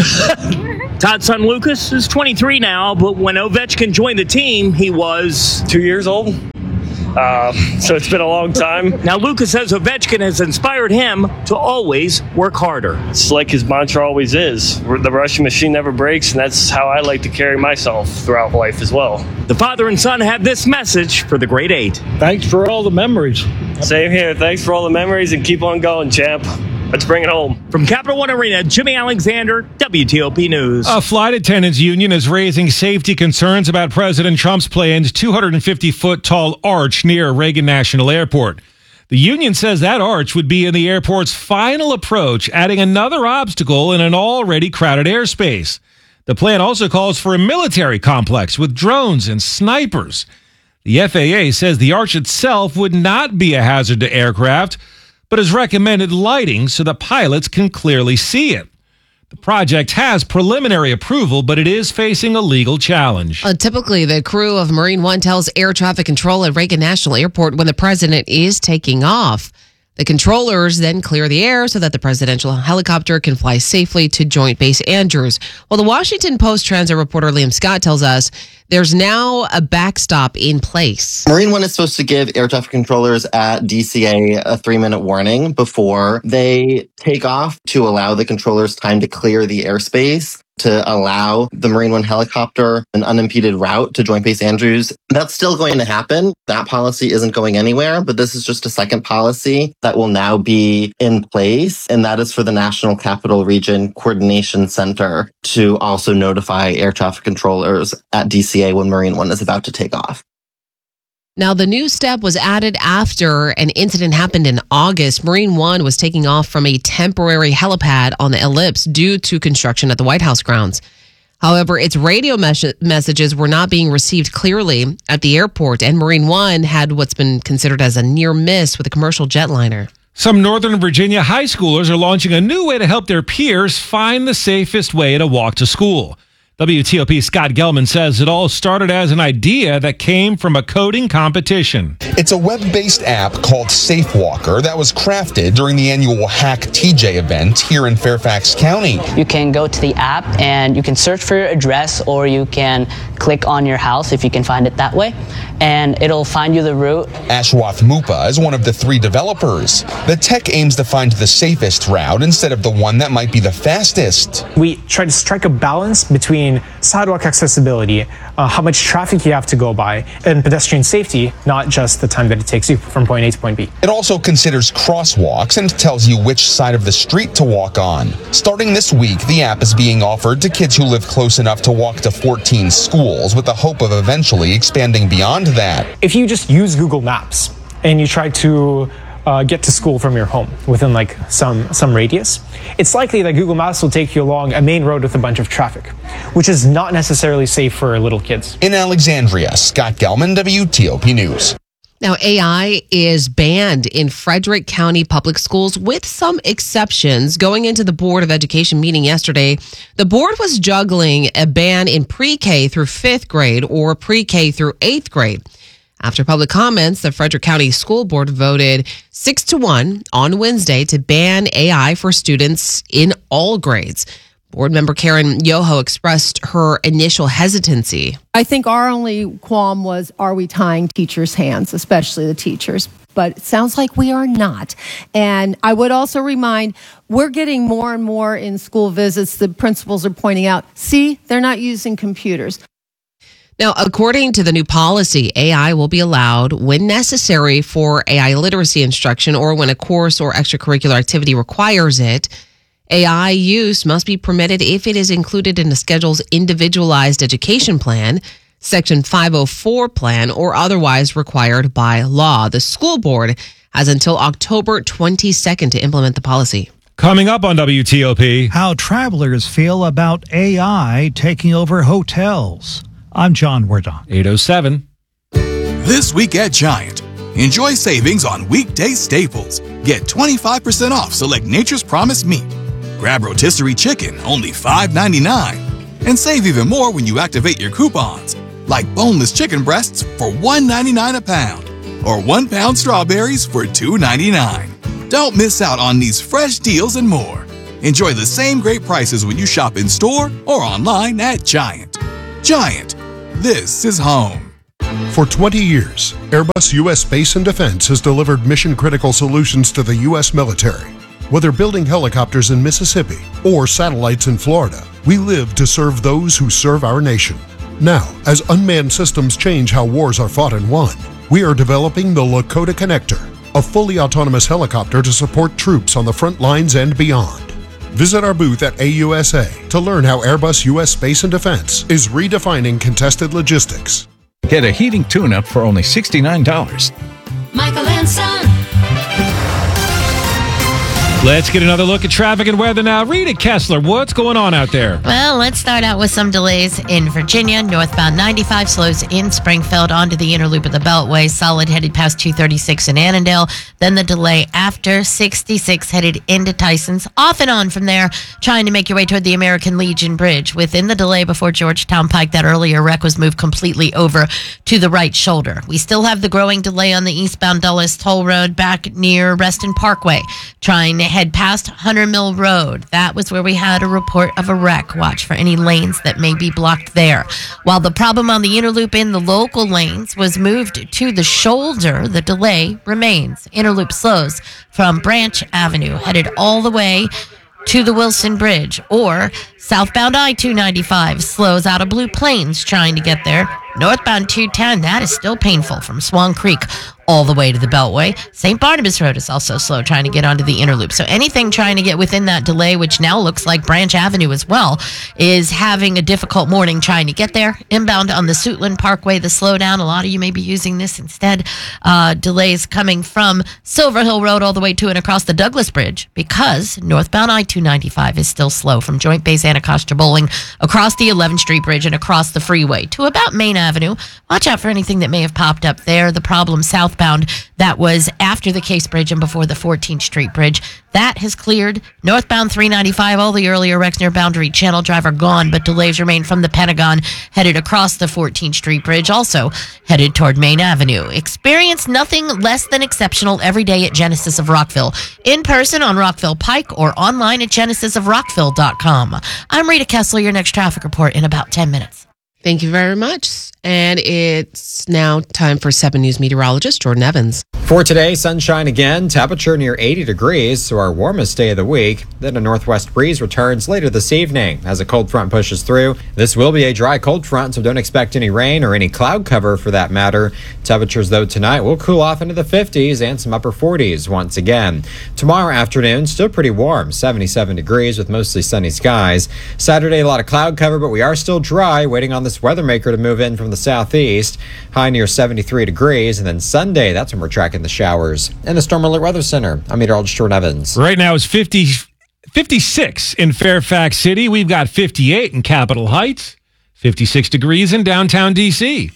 Todd's son Lucas is twenty-three now, but when Ovechkin joined the team, he was two years old. Uh, so it's been a long time. Now, Lucas says Ovechkin has inspired him to always work harder. It's like his mantra always is. The Russian machine never breaks, and that's how I like to carry myself throughout life as well. The father and son have this message for the Great Eight. Thanks for all the memories. Same here. Thanks for all the memories, and keep on going, champ. Let's bring it home. From Capital One Arena, Jimmy Alexander, W T O P News. A flight attendants union is raising safety concerns about President Trump's planned two hundred fifty foot tall arch near Reagan National Airport. The union says that arch would be in the airport's final approach, adding another obstacle in an already crowded airspace. The plan also calls for a military complex with drones and snipers. The F A A says the arch itself would not be a hazard to aircraft, but has recommended lighting so the pilots can clearly see it. The project has preliminary approval, but it is facing a legal challenge. Uh, typically, the crew of Marine One tells air traffic control at Reagan National Airport when the president is taking off. The controllers then clear the air so that the presidential helicopter can fly safely to Joint Base Andrews. Well, the Washington Post transit reporter Liam Scott tells us there's now a backstop in place. Marine One is supposed to give air traffic controllers at D C A a three-minute warning before they take off to allow the controllers time to clear the airspace, to allow the Marine One helicopter an unimpeded route to Joint Base Andrews. That's still going to happen. That policy isn't going anywhere, but this is just a second policy that will now be in place, and that is for the National Capital Region Coordination Center to also notify air traffic controllers at D C A when Marine One is about to take off. Now, the new step was added after an incident happened in August. Marine One was taking off from a temporary helipad on the ellipse due to construction at the White House grounds. However, its radio mes- messages were not being received clearly at the airport, and Marine One had what's been considered as a near miss with a commercial jetliner. Some Northern Virginia high schoolers are launching a new way to help their peers find the safest way to walk to school. W T O P Scott Gelman says it all started as an idea that came from a coding competition. It's a web-based app called SafeWalker that was crafted during the annual Hack T J event here in Fairfax County. You can go to the app and you can search for your address, or you can click on your house if you can find it that way, and it'll find you the route. Ashwath Mupa is one of the three developers. The tech aims to find the safest route instead of the one that might be the fastest. We try to strike a balance between sidewalk accessibility, uh, how much traffic you have to go by, and pedestrian safety, not just the time that it takes you from point A to point B. It also considers crosswalks and tells you which side of the street to walk on. Starting this week, the app is being offered to kids who live close enough to walk to fourteen schools, with the hope of eventually expanding beyond that. If you just use Google Maps and you try to Uh, get to school from your home within like some some radius, it's likely that Google Maps will take you along a main road with a bunch of traffic, which is not necessarily safe for little kids. In Alexandria, Scott Gelman, W T O P News. Now, A I is banned in Frederick County public schools with some exceptions. Going into the Board of Education meeting yesterday, the board was juggling a ban in pre-K through fifth grade or pre-K through eighth grade. After public comments, the Frederick County School Board voted six to one on Wednesday to ban A I for students in all grades. Board member Karen Yoho expressed her initial hesitancy. I think our only qualm was, are we tying teachers' hands, especially the teachers? But it sounds like we are not. And I would also remind, we're getting more and more in school visits. The principals are pointing out, see, they're not using computers. Now, according to the new policy, A I will be allowed when necessary for A I literacy instruction or when a course or extracurricular activity requires it. A I use must be permitted if it is included in the schedule's individualized education plan. Section five oh four plan, or otherwise required by law. The school board has until October twenty-second to implement the policy. Coming up on W T O P. How travelers feel about A I taking over hotels. I'm John Wardock. eight oh seven. This week at Giant, enjoy savings on weekday staples. Get twenty-five percent off select Nature's Promise meat. Grab rotisserie chicken, only five ninety-nine. And save even more when you activate your coupons, like boneless chicken breasts for one ninety-nine a pound, or one pound strawberries for two ninety-nine. Don't miss out on these fresh deals and more. Enjoy the same great prices when you shop in store or online at Giant. Giant, this is home. For twenty years, Airbus U S Space and Defense has delivered mission-critical solutions to the U S military. Whether building helicopters in Mississippi or satellites in Florida, we live to serve those who serve our nation. Now, as unmanned systems change how wars are fought and won, we are developing the Lakota Connector, a fully autonomous helicopter to support troops on the front lines and beyond. Visit our booth at A U S A to learn how Airbus U S Space and Defense is redefining contested logistics. Get a heating tune-up for only sixty-nine dollars. Michael and Son. Let's get another look at traffic and weather now. Rita Kessler, what's going on out there? Well, let's start out with some delays in Virginia. Northbound ninety-five slows in Springfield onto the inner loop of the Beltway. Solid headed past two thirty-six in Annandale. Then the delay after sixty-six headed into Tyson's. Off and on from there, trying to make your way toward the American Legion Bridge. Within the delay before Georgetown Pike, that earlier wreck was moved completely over to the right shoulder. We still have the growing delay on the eastbound Dulles Toll Road back near Reston Parkway. Trying to head past Hunter Mill Road. That was where we had a report of a wreck. Watch for any lanes that may be blocked there. While the problem on the inner loop in the local lanes was moved to the shoulder, the delay remains. Inner loop slows from Branch Avenue, headed all the way to the Wilson Bridge, or southbound I two ninety-five slows out of Blue Plains trying to get there. Northbound two ten, that is still painful from Swan Creek all the way to the Beltway. Saint Barnabas Road is also slow trying to get onto the inner loop. So anything trying to get within that delay, which now looks like Branch Avenue as well, is having a difficult morning trying to get there. Inbound on the Suitland Parkway, the slowdown. A lot of you may be using this instead. Uh, delays coming from Silver Hill Road all the way to and across the Douglas Bridge, because northbound I two ninety-five is still slow from Joint Base Anacostia Bowling across the eleventh Street Bridge and across the freeway to about Main Avenue. Watch out for anything that may have popped up there. The problem southbound, that was after the Case Bridge and before the fourteenth Street Bridge. That has cleared. Northbound three ninety-five, all the earlier wrecks near Boundary Channel Drive are gone, but delays remain from the Pentagon headed across the fourteenth Street Bridge, also headed toward Main Avenue. Experience nothing less than exceptional every day at Genesis of Rockville. In person on Rockville Pike or online at genesis of rockville dot com. I'm Rita Kessler, your next traffic report in about ten minutes. Thank you very much. And it's now time for seven News meteorologist Jordan Evans. For today, sunshine again, temperature near eighty degrees, so our warmest day of the week. Then a northwest breeze returns later this evening as a cold front pushes through. This will be a dry cold front, so don't expect any rain or any cloud cover for that matter. Temperatures, though, tonight will cool off into the fifties and some upper forties once again. Tomorrow afternoon, still pretty warm, seventy-seven degrees with mostly sunny skies. Saturday, a lot of cloud cover, but we are still dry, waiting on this weather maker to move in from the southeast. High near seventy-three degrees, and then Sunday, that's when we're tracking the showers. In the Storm Alert Weather Center, I'm meteorologist Jordan Evans. Right now it's fifty, fifty-six in Fairfax City. We've got fifty-eight in Capitol Heights, fifty-six degrees in downtown D C.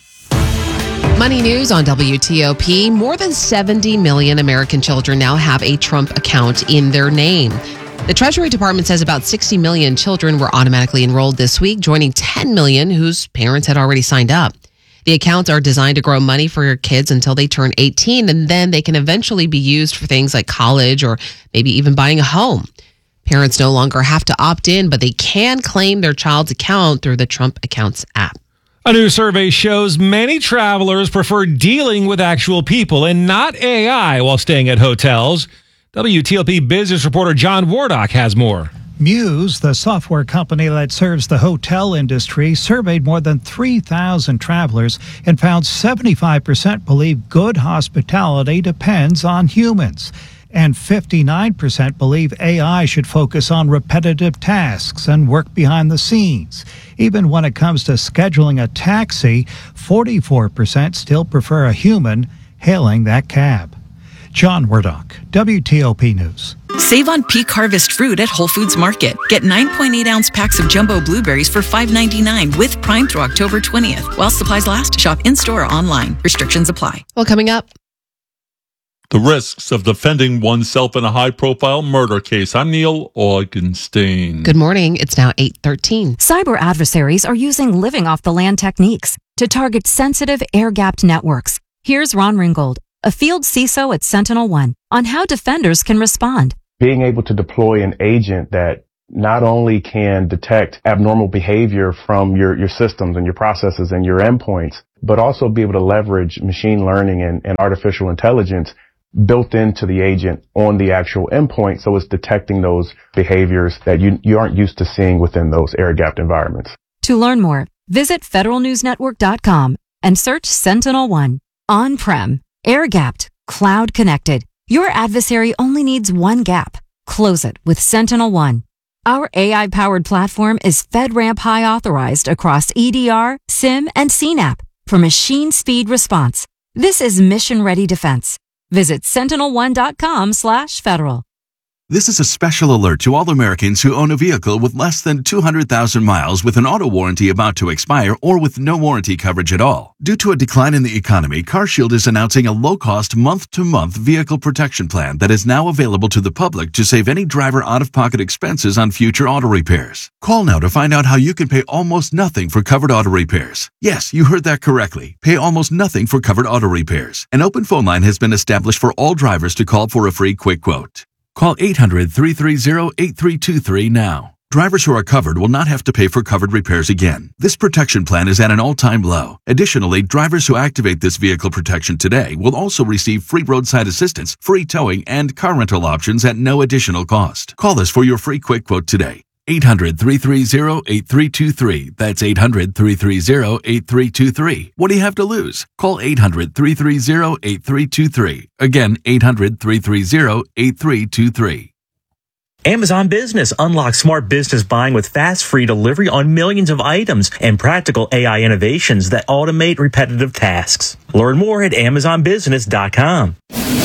Money news on W T O P. More than seventy million American children now have a Trump account in their name. The Treasury Department says about sixty million children were automatically enrolled this week, joining ten million whose parents had already signed up. The accounts are designed to grow money for your kids until they turn eighteen, and then they can eventually be used for things like college or maybe even buying a home. Parents no longer have to opt in, but they can claim their child's account through the Trump Accounts app. A new survey shows many travelers prefer dealing with actual people and not A I while staying at hotels. W T O P business reporter John Wardock has more. Muse, the software company that serves the hotel industry, surveyed more than three thousand travelers and found seventy-five percent believe good hospitality depends on humans. And fifty-nine percent believe A I should focus on repetitive tasks and work behind the scenes. Even when it comes to scheduling a taxi, forty-four percent still prefer a human hailing that cab. John Wardock, W T O P News. Save on peak harvest fruit at Whole Foods Market. Get nine point eight ounce packs of jumbo blueberries for five ninety-nine with Prime through October twentieth. While supplies last, shop in-store or online. Restrictions apply. Well, coming up. The risks of defending oneself in a high-profile murder case. I'm Neil Augenstein. Good morning. It's now eight thirteen. Cyber adversaries are using living off the land techniques to target sensitive air-gapped networks. Here's Ron Ringgold, a field C I S O at Sentinel One, on how defenders can respond. Being able to deploy an agent that not only can detect abnormal behavior from your, your systems and your processes and your endpoints, but also be able to leverage machine learning and, and artificial intelligence built into the agent on the actual endpoint, so it's detecting those behaviors that you, you aren't used to seeing within those air-gapped environments. To learn more, visit federal news network dot com and search Sentinel One. On-prem, air-gapped, cloud-connected. Your adversary only needs one gap. Close it with Sentinel One. Our A I-powered platform is FedRAMP High authorized across E D R, SIM, and C NAP for machine speed response. This is mission-ready defense. Visit sentinel one dot com slash federal. This is a special alert to all Americans who own a vehicle with less than two hundred thousand miles with an auto warranty about to expire or with no warranty coverage at all. Due to a decline in the economy, CarShield is announcing a low-cost month-to-month vehicle protection plan that is now available to the public to save any driver out-of-pocket expenses on future auto repairs. Call now to find out how you can pay almost nothing for covered auto repairs. Yes, you heard that correctly. Pay almost nothing for covered auto repairs. An open phone line has been established for all drivers to call for a free quick quote. Call eight hundred, three three zero, eight three two three now. Drivers who are covered will not have to pay for covered repairs again. This protection plan is at an all-time low. Additionally, drivers who activate this vehicle protection today will also receive free roadside assistance, free towing, and car rental options at no additional cost. Call us for your free quick quote today. eight hundred, three three zero, eight three two three. That's eight hundred, three three zero, eight three two three. What do you have to lose? Call eight hundred, three three zero, eight three two three. Again, eight hundred, three three zero, eight three two three. Amazon Business unlocks smart business buying with fast, free delivery on millions of items and practical A I innovations that automate repetitive tasks. Learn more at amazon business dot com.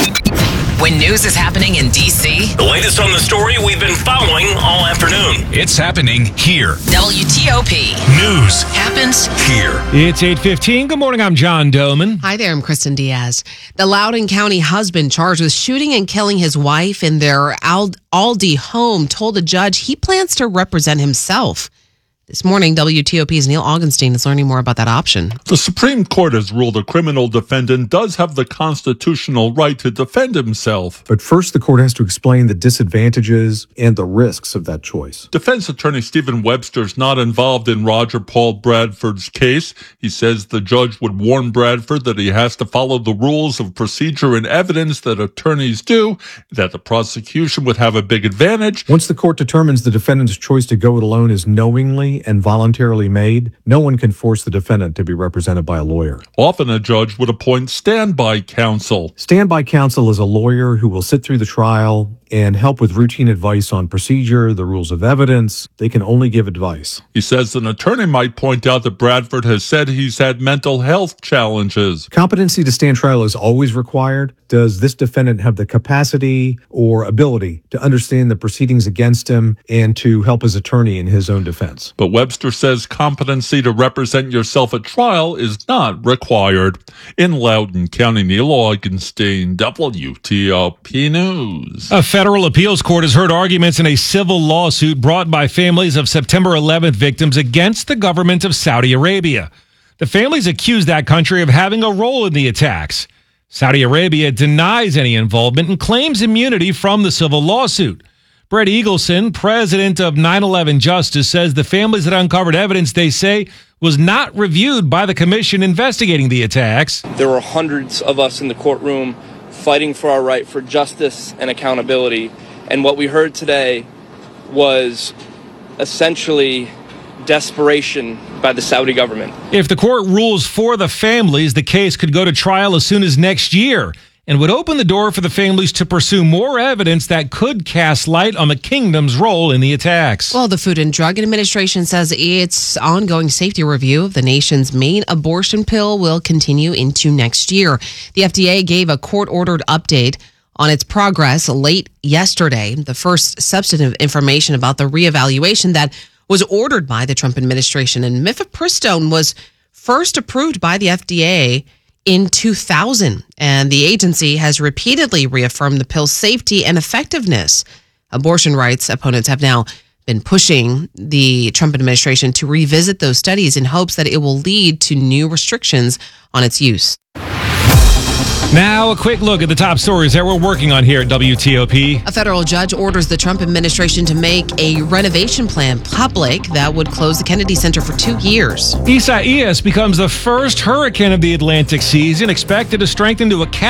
When news is happening in D C, the latest on the story we've been following all afternoon. It's happening here. W T O P News happens here. It's eight fifteen. Good morning. I'm John Doman. Hi there. I'm Kristen Diaz. The Loudoun County husband charged with shooting and killing his wife in their Aldi home told the judge he plans to represent himself. This morning, W T O P's Neil Augenstein is learning more about that option. The Supreme Court has ruled a criminal defendant does have the constitutional right to defend himself. But first, the court has to explain the disadvantages and the risks of that choice. Defense attorney Stephen Webster is not involved in Roger Paul Bradford's case. He says the judge would warn Bradford that he has to follow the rules of procedure and evidence that attorneys do, that the prosecution would have a big advantage. Once the court determines the defendant's choice to go it alone is knowingly and voluntarily made, no one can force the defendant to be represented by a lawyer. Often a judge would appoint standby counsel. Standby counsel is a lawyer who will sit through the trial and help with routine advice on procedure, the rules of evidence. They can only give advice. He says an attorney might point out that Bradford has said he's had mental health challenges. Competency to stand trial is always required. Does this defendant have the capacity or ability to understand the proceedings against him and to help his attorney in his own defense? But Webster says competency to represent yourself at trial is not required. In Loudoun County, Neil Augenstein, W T O P News. A federal appeals court has heard arguments in a civil lawsuit brought by families of September eleventh victims against the government of Saudi Arabia. The families accuse that country of having a role in the attacks. Saudi Arabia denies any involvement and claims immunity from the civil lawsuit. Brett Eagleson, president of nine eleven Justice, says the families that uncovered evidence they say was not reviewed by the commission investigating the attacks. There were hundreds of us in the courtroom fighting for our right for justice and accountability. And what we heard today was essentially desperation by the Saudi government. If the court rules for the families, the case could go to trial as soon as next year. and would open the door for the families to pursue more evidence that could cast light on the kingdom's role in the attacks. Well, the Food and Drug Administration says its ongoing safety review of the nation's main abortion pill will continue into next year. The F D A gave a court-ordered update on its progress late yesterday. The first substantive information about the reevaluation that was ordered by the Trump administration. And mifepristone was first approved by the F D A in two thousand, and the agency has repeatedly reaffirmed the pill's safety and effectiveness. Abortion rights opponents have now been pushing the Trump administration to revisit those studies in hopes that it will lead to new restrictions on its use. Now, a quick look at the top stories that we're working on here at W T O P. A federal judge orders the Trump administration to make a renovation plan public that would close the Kennedy Center for two years. Isaias becomes the first hurricane of the Atlantic season, expected to strengthen to a cat.